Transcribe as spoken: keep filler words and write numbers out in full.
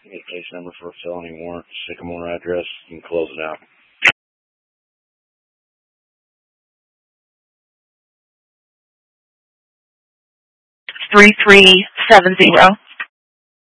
Get case number for a felony warrant, Sycamore address, and close it out. three three seven zero.